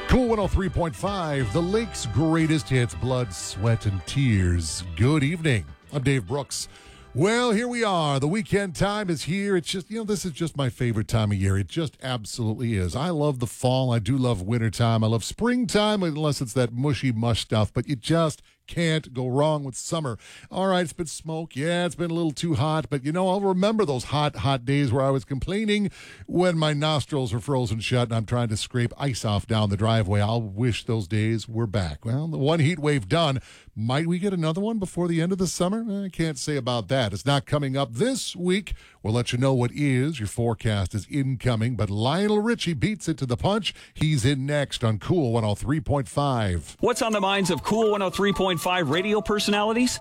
Cool 103.5, the Lake's greatest hits, blood, sweat, and tears. Good evening. I'm Dave Brooks. Well, here we are. The weekend time is here. It's just, this is just my favorite time of year. It just absolutely is. I love the fall. I do love wintertime. I love springtime, unless it's that mushy mush stuff, but you just can't go wrong with summer. All right, it's been smoke. Yeah, it's been a little too hot, but I'll remember those hot days where I was complaining when my nostrils were frozen shut and I'm trying to scrape ice off down the driveway. I'll wish those days were back. Well, the one heat wave done. Might we get another one before the end of the summer? I can't say about that. It's not coming up this week. We'll let you know what is. Your forecast is incoming, but Lionel Richie beats it to the punch. He's in next on Cool 103.5. What's on the minds of Cool 103.5 radio personalities?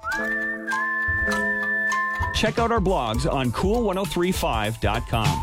Check out our blogs on cool1035.com.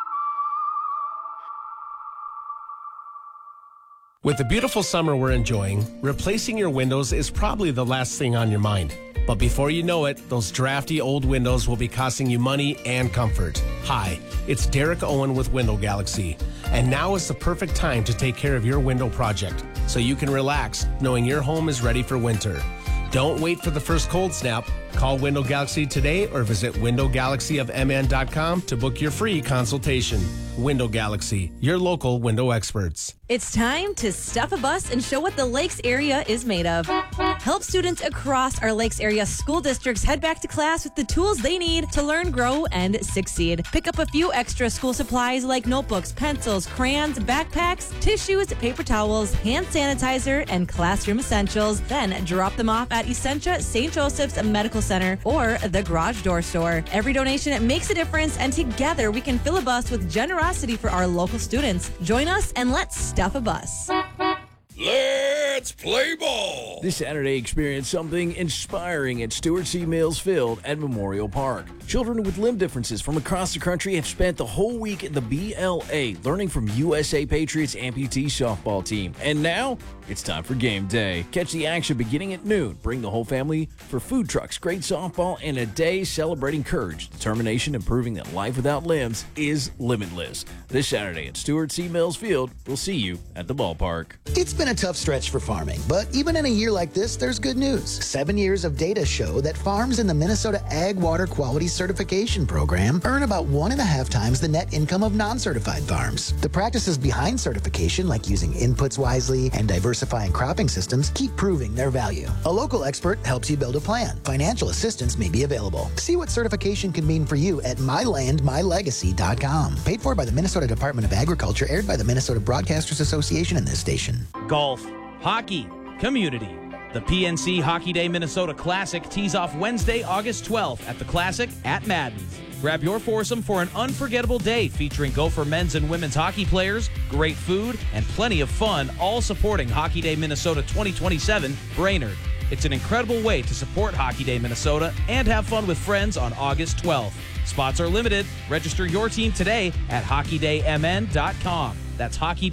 With the beautiful summer we're enjoying, replacing your windows is probably the last thing on your mind. But before you know it, those drafty old windows will be costing you money and comfort. Hi, it's Derek Owen with Window Galaxy. And now is the perfect time to take care of your window project so you can relax knowing your home is ready for winter. Don't wait for the first cold snap. Call Window Galaxy today or visit windowgalaxyofmn.com to book your free consultation. Window Galaxy, your local window experts. It's time to stuff a bus and show what the Lakes area is made of. Help students across our Lakes area school districts head back to class with the tools they need to learn, grow, and succeed. Pick up a few extra school supplies like notebooks, pencils, crayons, backpacks, tissues, paper towels, hand sanitizer, and classroom essentials. Then drop them off at Essentia St. Joseph's Medical Center or the Garage Door Store. Every donation makes a difference, and together we can fill a bus with generosity for our local students. Join us and let's stuff a bus. Let's play ball! This Saturday, experience something inspiring at Stuart C. Mills Field at Memorial Park. Children with limb differences from across the country have spent the whole week at the BLA learning from USA Patriots amputee softball team. And now, it's time for game day. Catch the action beginning at noon. Bring the whole family for food trucks, great softball, and a day celebrating courage, determination, and proving that life without limbs is limitless. This Saturday at Stuart C. Mills Field, we'll see you at the ballpark. It's been a tough stretch for farming, but even in a year like this, there's good news. 7 years of data show that farms in the Minnesota Ag Water Quality Certification Program earn about 1.5 times the net income of non-certified farms. The practices behind certification, like using inputs wisely and diversifying cropping systems, keep proving their value. A local expert helps you build a plan. Financial assistance may be available. See what certification can mean for you at mylandmylegacy.com. Paid for by the Minnesota Department of Agriculture, aired by the Minnesota Broadcasters Association and this station. Golf, hockey, community. The PNC Hockey Day Minnesota Classic tees off Wednesday, August 12th at the Classic at Madden's. Grab your foursome for an unforgettable day featuring Gopher men's and women's hockey players, great food, and plenty of fun, all supporting Hockey Day Minnesota 2027 Brainerd. It's an incredible way to support Hockey Day Minnesota and have fun with friends on August 12th. Spots are limited. Register your team today at hockeydaymn.com. That's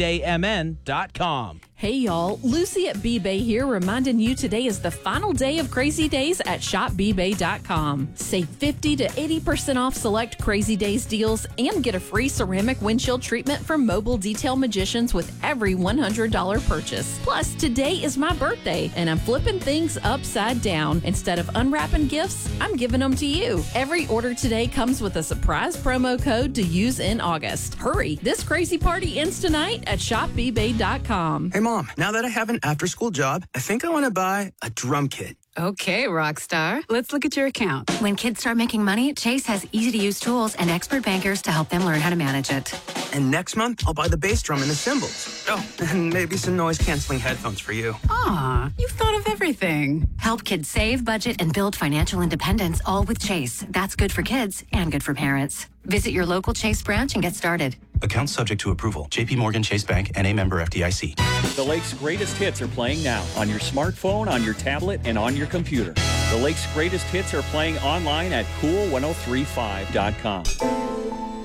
hockeydaymn.com. Hey y'all, Lucy at B-Bay here, reminding you today is the final day of Crazy Days at shopbbay.com. Save 50 to 80% off select Crazy Days deals and get a free ceramic windshield treatment from Mobile Detail Magicians with every $100 purchase. Plus, today is my birthday and I'm flipping things upside down. Instead of unwrapping gifts, I'm giving them to you. Every order today comes with a surprise promo code to use in August. Hurry, this crazy party ends tonight at shopbbay.com. Hey, Mom, now that I have an after-school job, I think I want to buy a drum kit. Okay, Rockstar. Let's look at your account. When kids start making money, Chase has easy-to-use tools and expert bankers to help them learn how to manage it. And next month, I'll buy the bass drum and the cymbals. Oh, and maybe some noise-canceling headphones for you. Aw, you've thought of everything. Help kids save, budget, and build financial independence, all with Chase. That's good for kids and good for parents. Visit your local Chase branch and get started. Account subject to approval. J.P. Morgan Chase Bank, N.A. member FDIC. The Lake's greatest hits are playing now on your smartphone, on your tablet, and on your computer. The Lake's greatest hits are playing online at cool1035.com.